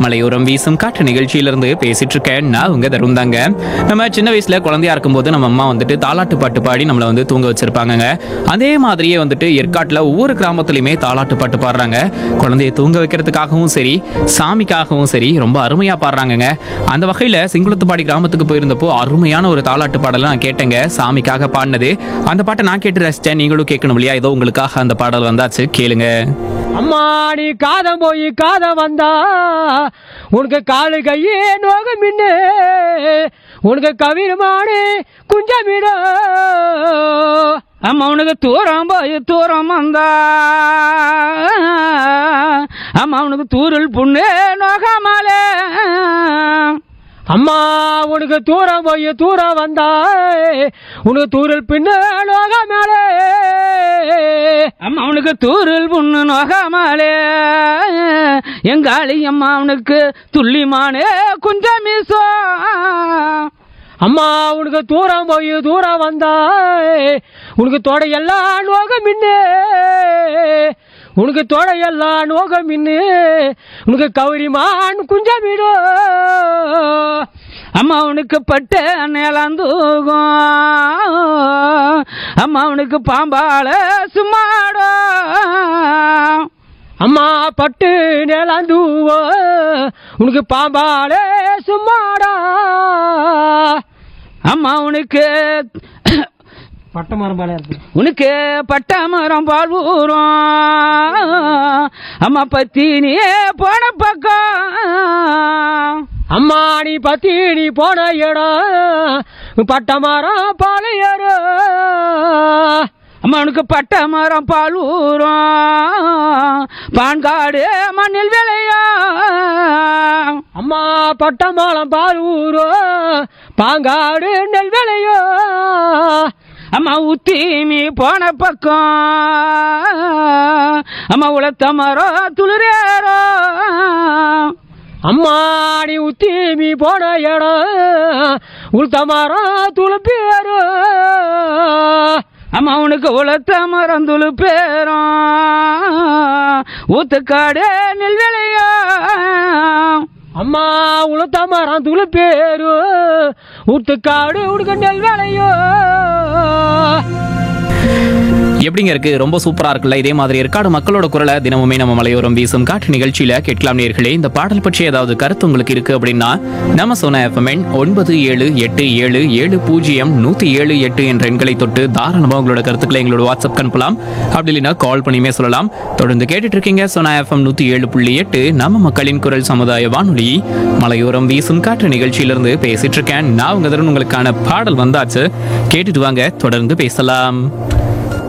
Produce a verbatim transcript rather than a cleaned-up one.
மலையோரம் வீசும் காற்று நிகழ்ச்சியிலிருந்து பேசிட்டு இருக்கேன். நான் உங்க தருண் தாங்க. நம்ம சின்ன வயசுல குழந்தையா இருக்கும்போது நம்ம அம்மா வந்துட்டு தாலாட்டு பாட்டு பாடி நம்மளை வந்து தூங்க வச்சிருப்பாங்க. அதே மாதிரியே வந்துட்டு ஏற்காட்டில் ஒவ்வொரு கிராமத்துலையுமே தாலாட்டு பாட்டு பாடுறாங்க. குழந்தைய தூங்க வைக்கிறதுக்காகவும் சரி, சாமிக்காகவும் சரி, ரொம்ப அருமையா பாடுறாங்கங்க. அந்த வகையில சிங்குளத்துப்பாடி கிராமத்துக்கு போயிருந்தப்போ அருமையான ஒரு தாலாட்டு பாடலை நான் கேட்டேங்க. சாமிக்காக பாடினது. அந்த பாட்டை நான் கேட்டு ரசிச்சேன். நீங்களும் கேட்கணும் இல்லையா? ஏதோ உங்களுக்காக அந்த பாடல் வந்தாச்சு, கேளுங்க. அம்மா நீ காதம் போய் காதம் வந்தா உனக்கு காலு கையே நோக மின்னு உனக்கு கவிருமானு குஞ்சமிடோ. அம்மா உனக்கு தூரம் போய் தூரம் வந்தா அம்மா உனக்கு தூரல் புண்ணு நோகாமலே. அம்மா உனக்கு தூரம் போய் தூரம் வந்தா உனக்கு தூரல் பின்னு நோக மேலே. அம்மா உனக்கு தூரல் புண்ணு நோகாமலே. எங்காளி அம்மா உனக்கு துள்ளிமானே குஞ்சம் மீசோ. அம்மா உனக்கு தூரம் போய் தூரம் வந்தா உனக்கு தொடையெல்லாம் நோக மின்னு உனக்கு தொடையெல்லாம் நோக மின்னு உனக்கு கௌரிமான் குஞ்சமிடோ. அம்மா உனக்கு பட்ட நிலந்தூகும் அம்மா உனக்கு பாம்பால சும்மாடோ. அம்மா பட்டு நிலந்தூவோ உனக்கு பாம்பாலே சும்மாடா. அம்மா உனக்கு பட்ட மரம் பாலே உனக்கு பட்ட மரம் பால் ஊறும். அம்மா பத்தி நீ போன பக்கம். அம்மா நீ பத்தி நீ போன இடம் பட்ட மரம் பால் ஏறும். அம்மா உனக்கு பட்ட மரம் பால் ஊறும். பான்காடு மண்ணில் விளையா. அம்மா பட்ட மரம் பால் ஊறும் பாங்காடு நெல் விளையோ. அம்மா ஊத்தி மீ போன பக்கம். அம்மா உளத்த மரம் துளிரேறோ. அம்மா நீ உத்தி மீ போன இடம் உளுத்த மரம் துளுப்பேரு. அம்மா உனக்கு உளத்த மரம் துளுப்பேரும். ஊத்துக்காடு நெல் விளையா. அம்மா உளுத்த மரம் துளுப்பேரு ஊத்துக்காடு உனக்கு நெல் விளையோ. எப்படிங்க இருக்கு? ரொம்ப சூப்பரா இருக்குல்ல? இதே மாதிரி ஏற்காடு மக்களோட குரலை தினமுமே நம்ம மலையோரம் வீசும் காற்று நிகழ்ச்சியில கேட்கலாம் நேயர்களே. இந்த பாடல் பற்றி ஏதாவது கருத்து உங்களுக்கு இருக்கு அப்படின்னா நம்ம சொன்ன எஃப்எம் ஒன்பது ஏழு எட்டு ஏழு ஏழு பூஜ்ஜியம் நூத்தி ஏழு எட்டு என்ற எண்களை தொட்டு தாராளமாக உங்களோட கருத்துக்களை எங்களோட வாட்ஸ்அப் அனுப்பலாம். அப்படி இல்லைன்னா கால் பண்ணியுமே சொல்லலாம். தொடர்ந்து கேட்டுட்டு இருக்கீங்க சொன்ன எஃப்எம் நூத்தி ஏழு புள்ளி எட்டு நம்ம மக்களின் குரல் சமுதாய வானொலி மலையோரம் வீசும் காற்று நிகழ்ச்சியிலிருந்து பேசிட்டு இருக்கேன். நான் உங்க தருண். உங்களுக்கான பாடல் வந்தாச்சு, கேட்டுட்டு வாங்க, தொடர்ந்து பேசலாம்.